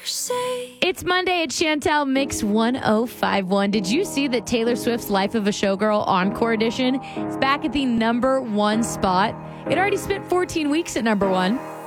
It's Monday at Chantel Mix 1051. Did you see that Taylor Swift's Life of a Showgirl Encore Edition is back at the #1 spot? It already spent 14 weeks at #1.